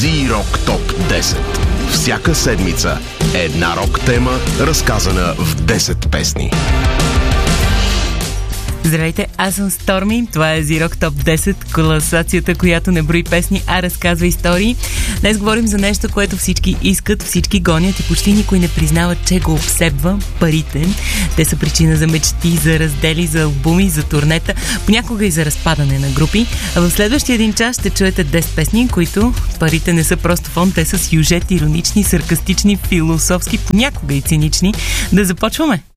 Z-Rock Top 10. Всяка седмица една рок тема, разказана в 10 песни. Здравейте, аз съм Сторми. Това е Z-Rock Top 10, класацията, която не брои песни, а разказва истории. Днес говорим за нещо, което всички искат, всички гонят и почти никой не признава, че го обсебва – парите. Те са причина за мечти, за раздели, за албуми, за турнета, понякога и за разпадане на групи. А в следващия един час ще чуете 10 песни, които парите не са просто фон, те са сюжет, иронични, саркастични, философски, понякога и цинични. Да започваме!